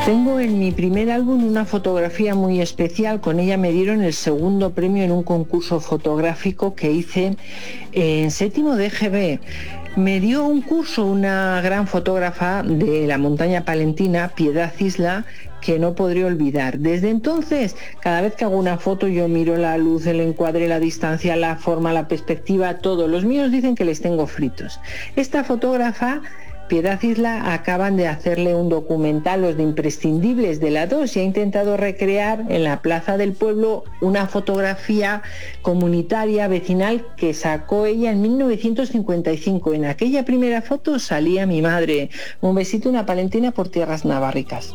Tengo en mi primer álbum una fotografía muy especial. Con ella me dieron el segundo premio en un concurso fotográfico que hice en séptimo de EGB. Me dio un curso una gran fotógrafa de la montaña palentina, Piedad Isla, que no podré olvidar. Desde entonces, cada vez que hago una foto, yo miro la luz, el encuadre, la distancia, la forma, la perspectiva, todo. Los míos dicen que les tengo fritos. Esta fotógrafa, Piedad Isla, acaban de hacerle un documental, los de Imprescindibles de la 2, y ha intentado recrear en la plaza del pueblo una fotografía comunitaria, vecinal, que sacó ella en 1955. En aquella primera foto salía mi madre. Un besito, una palentina por tierras navarricas.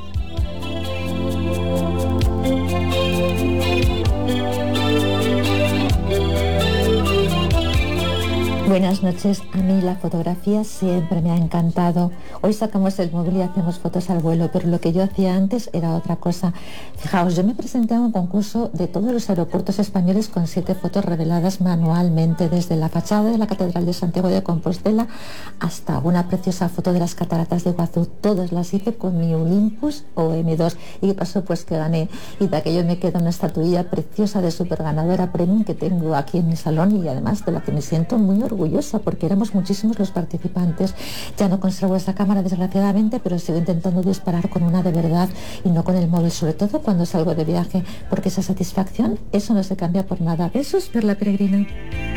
Buenas noches. A mí la fotografía siempre me ha encantado. Hoy sacamos el móvil y hacemos fotos al vuelo, pero lo que yo hacía antes era otra cosa. Fijaos, yo me presenté a un concurso de todos los aeropuertos españoles con 7 fotos reveladas manualmente, desde la fachada de la Catedral de Santiago de Compostela hasta una preciosa foto de las cataratas de Iguazú. Todas las hice con mi Olympus OM2. ¿Y qué pasó? Pues que gané. Y de aquello me queda una estatuilla preciosa de superganadora premium que tengo aquí en mi salón, y además de la que me siento muy orgullosa porque éramos muchísimos los participantes. Ya no conservo esa cámara, desgraciadamente, pero sigo intentando disparar con una de verdad y no con el móvil, sobre todo cuando salgo de viaje, porque esa satisfacción, eso no se cambia por nada. Besos, Perla Peregrina.